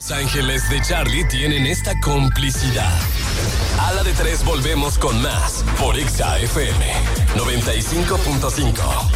Los Ángeles de Charlie tienen esta complicidad. A la de 3 volvemos con más por Exa FM 95.5.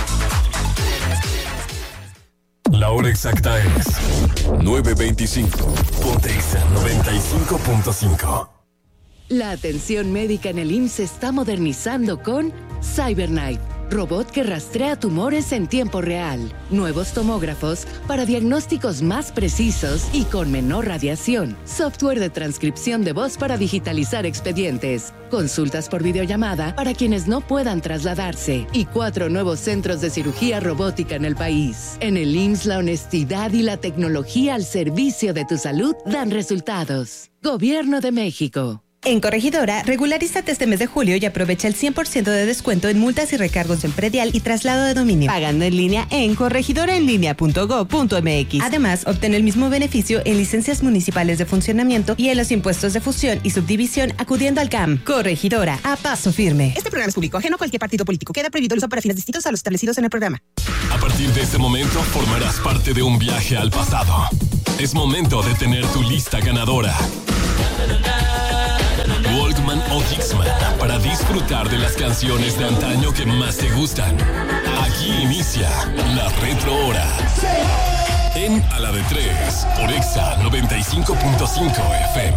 La hora exacta es 9:25. Ponte Exa 95.5. La atención médica en el IMSS se está modernizando con CyberKnife, robot que rastrea tumores en tiempo real, nuevos tomógrafos para diagnósticos más precisos y con menor radiación, software de transcripción de voz para digitalizar expedientes, consultas por videollamada para quienes no puedan trasladarse y 4 nuevos centros de cirugía robótica en el país. En el IMSS, la honestidad y la tecnología al servicio de tu salud dan resultados. Gobierno de México. En Corregidora, regularízate este mes de julio y aprovecha el 100% de descuento en multas y recargos en predial y traslado de dominio, pagando en línea en corregidoraenlinea.gov.mx. Además, obtén el mismo beneficio en licencias municipales de funcionamiento y en los impuestos de fusión y subdivisión acudiendo al CAM. Corregidora, a paso firme. Este programa es público, ajeno a cualquier partido político. Queda prohibido el uso para fines distintos a los establecidos en el programa. A partir de este momento formarás parte de un viaje al pasado. Es momento de tener tu lista ganadora. Walkman o Dixman para disfrutar de las canciones de antaño que más te gustan. Aquí inicia la Retro Hora. En A la de 3 por Exa 95.5 FM.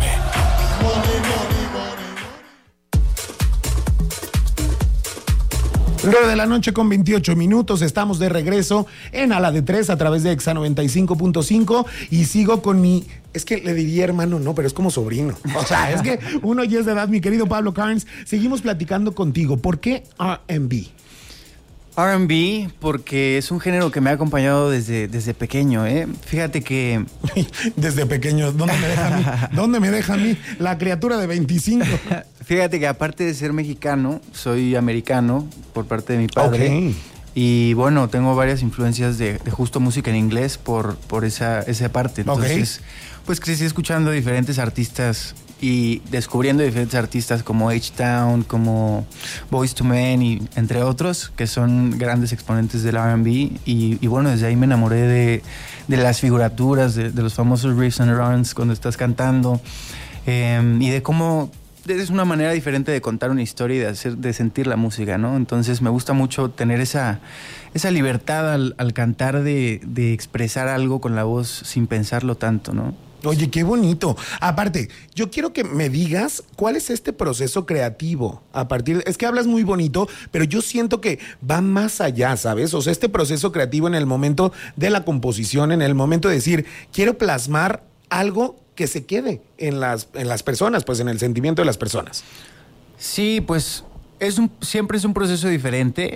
9 de la noche con 28 minutos, estamos de regreso en A la de 3 a través de Exa 95.5 y sigo con mi, es que le diría hermano, no, pero es como sobrino. O sea, es que uno ya es de edad, mi querido Pablo Carnes. Seguimos platicando contigo. ¿Por qué R&B? R&B porque es un género que me ha acompañado desde pequeño, ¿eh? Fíjate que... Desde pequeño, ¿dónde me deja a mí? ¿Dónde me deja a mí? La criatura de 25. Fíjate que aparte de ser mexicano, soy americano por parte de mi padre. Okay. Y bueno, tengo varias influencias de justo música en inglés por esa parte. Entonces, pues crecí escuchando diferentes artistas y descubriendo diferentes artistas como H-Town, como Boyz II Men y entre otros, que son grandes exponentes del R&B. Y bueno, desde ahí me enamoré de las figuraturas, de los famosos riffs and runs cuando estás cantando, y de cómo es una manera diferente de contar una historia y de sentir la música, ¿no? Entonces me gusta mucho tener esa libertad al cantar de expresar algo con la voz sin pensarlo tanto, ¿no? Oye, qué bonito. Aparte, yo quiero que me digas cuál es este proceso creativo. Es que hablas muy bonito, pero yo siento que va más allá, ¿sabes? O sea, este proceso creativo en el momento de la composición, en el momento de decir, quiero plasmar algo que se quede en las personas, pues en el sentimiento de las personas. Sí, pues siempre es un proceso diferente.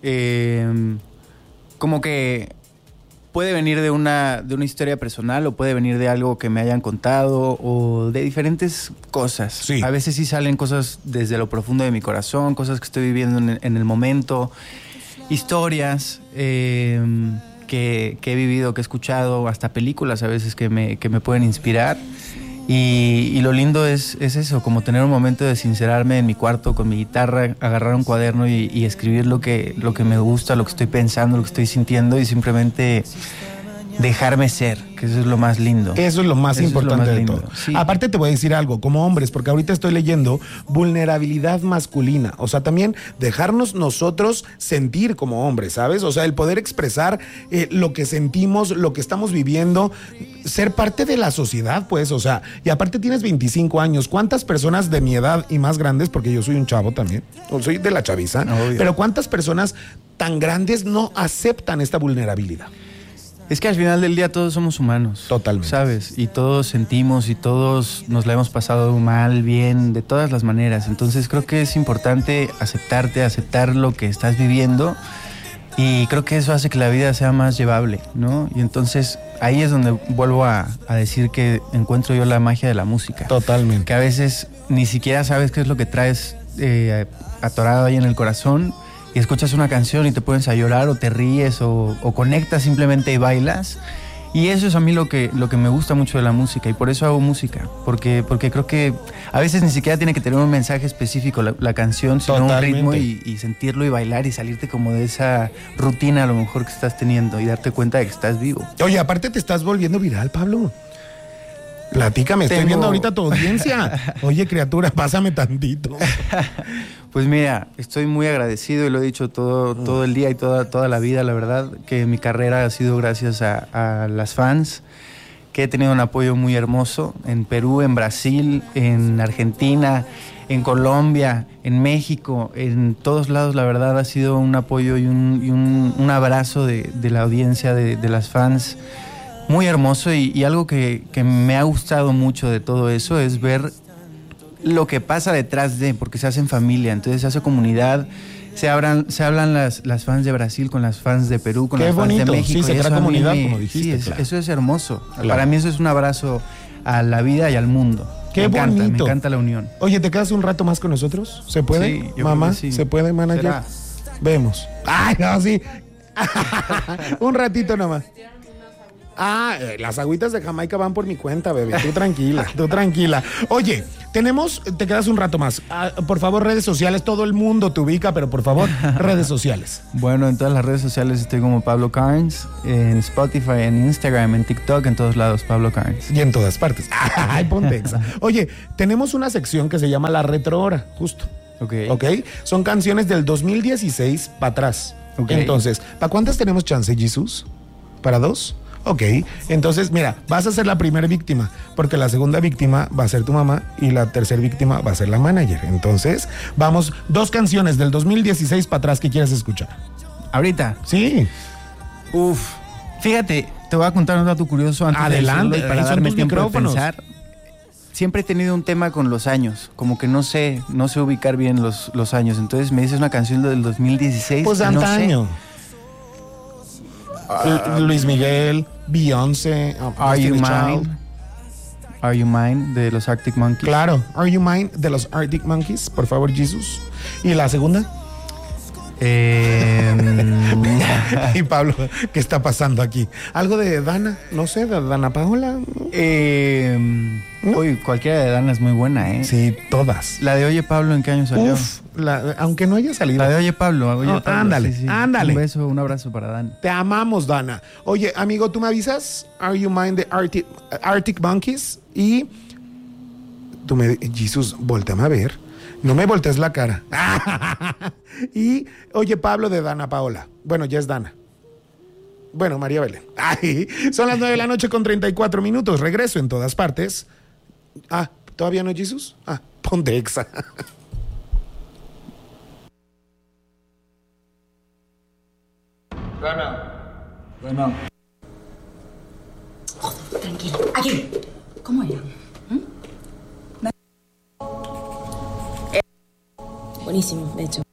Como que puede venir de una historia personal o puede venir de algo que me hayan contado o de diferentes cosas. Sí. A veces sí salen cosas desde lo profundo de mi corazón, cosas que estoy viviendo en el momento, historias que he vivido, que he escuchado, hasta películas a veces que me pueden inspirar. Y lo lindo es eso, como tener un momento de sincerarme en mi cuarto con mi guitarra, agarrar un cuaderno y escribir lo que me gusta, lo que estoy pensando, lo que estoy sintiendo y simplemente dejarme ser, que eso es lo más lindo. Eso es lo más importante de todo. Sí. Aparte te voy a decir algo, como hombres, porque ahorita estoy leyendo vulnerabilidad masculina, o sea, también dejarnos nosotros sentir como hombres, ¿sabes? O sea, el poder expresar lo que sentimos, lo que estamos viviendo, ser parte de la sociedad, pues, o sea, y aparte tienes 25 años, ¿cuántas personas de mi edad y más grandes, porque yo soy un chavo también, o soy de la chaviza, obvio, pero cuántas personas tan grandes no aceptan esta vulnerabilidad? Es que al final del día todos somos humanos. Totalmente. ¿Sabes? Y todos sentimos y todos nos la hemos pasado mal, bien, de todas las maneras. Entonces creo que es importante aceptar lo que estás viviendo y creo que eso hace que la vida sea más llevable, ¿no? Y entonces ahí es donde vuelvo a decir que encuentro yo la magia de la música. Totalmente. Que a veces ni siquiera sabes qué es lo que traes atorado ahí en el corazón. Y escuchas una canción y te pones a llorar o te ríes o conectas simplemente y bailas. Y eso es a mí lo que me gusta mucho de la música y por eso hago música. Porque creo que a veces ni siquiera tiene que tener un mensaje específico la canción, sino Totalmente. un ritmo y sentirlo y bailar y salirte como de esa rutina a lo mejor que estás teniendo y darte cuenta de que estás vivo. Oye, aparte te estás volviendo viral, Pablo. Platícame, estoy viendo ahorita tu audiencia. Oye, criatura, pásame tantito. Pues mira, estoy muy agradecido y lo he dicho todo el día y toda la vida, la verdad, que mi carrera ha sido gracias a las fans, que he tenido un apoyo muy hermoso en Perú, en Brasil, en Argentina, en Colombia, en México, en todos lados. La verdad ha sido un apoyo y un abrazo de la audiencia, de las fans, muy hermoso, y algo que me ha gustado mucho de todo eso es ver lo que pasa detrás de, porque se hace en familia, entonces se hace comunidad, se hablan las fans de Brasil con las fans de Perú, con las fans de México. Sí, se crea comunidad, como dijiste. Sí, eso es hermoso. Claro. Para mí eso es un abrazo a la vida y al mundo. Qué bonito. Me encanta la unión. Oye, ¿te quedas un rato más con nosotros? ¿Se puede? Sí, mamá, sí. ¿se puede, manager? ¿Será? Vemos. Ay, no, sí. Un ratito nomás. Las agüitas de Jamaica van por mi cuenta, bebé. Tú tranquila. Oye, te quedas un rato más. Por favor, redes sociales, todo el mundo te ubica, pero por favor, redes sociales. Bueno, en todas las redes sociales estoy como Pablo Carnes, en Spotify, en Instagram, en TikTok, en todos lados, Pablo Carnes. Y en todas partes. Ay, Pontexa. Oye, tenemos una sección que se llama La Retro Hora, justo. Ok. Son canciones del 2016 para atrás. Okay. Entonces, ¿para cuántas tenemos chance, Jesús? ¿Para 2? Ok, entonces mira, vas a ser la primera víctima, porque la segunda víctima va a ser tu mamá y la tercera víctima va a ser la manager. Entonces, vamos, 2 canciones del 2016 para atrás que quieres escuchar. ¿Ahorita? Sí. Fíjate, te voy a contar un dato curioso antes Adelante, de para darme tiempo de pensar. Siempre he tenido un tema con los años, como que no sé ubicar bien los años. Entonces me dices una canción del 2016. Pues de antaño. Luis Miguel, Beyoncé, Are You Mine? Are You Mine de los Arctic Monkeys. Claro, Are You Mine de los Arctic Monkeys, por favor, Jesús. ¿Y la segunda? Y Pablo, ¿qué está pasando aquí? ¿Algo de Dana? No sé, de Dana Paola. ¿No? Uy, cualquiera de Dana es muy buena, ¿eh? Sí, todas. La de Oye Pablo, ¿en qué año salió? Aunque no haya salido. La de Oye Pablo. Ándale, sí. ándale. Un beso, un abrazo para Dana. Te amamos, Dana. Oye, amigo, ¿tú me avisas? Are You Mine de Arctic Monkeys? Y tú Jesús, volteame a ver. No me voltees la cara. Y Oye Pablo de Dana Paola. Bueno, ya es Dana. Bueno, María Belén. Son las 9:34 PM. Regreso en todas partes. ¿Todavía no es Jesús? Ponte exa. Bueno. Tranquilo. Aquí. ¿Cómo era? Buenísimo, de hecho.